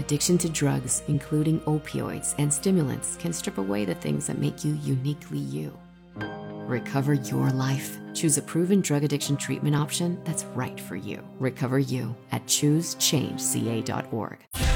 Addiction to drugs, including opioids and stimulants, can strip away the things that make you uniquely you. Recover your life. Choose a proven drug addiction treatment option that's right for you. Recover you at choosechangeca.org.